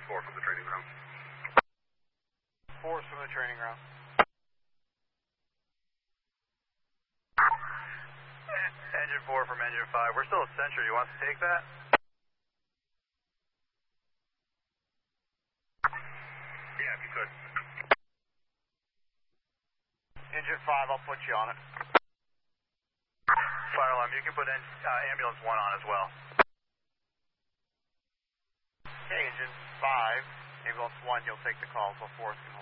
4 from the training ground. 4's from the training ground. Engine 4 from engine 5. We're still at Century. You want to take that? Yeah, if you could. Engine 5, I'll put you on it. Fire alarm, you can put ambulance 1 on as well. Okay, engine 5, ambulance 1, you'll take the call so 4th can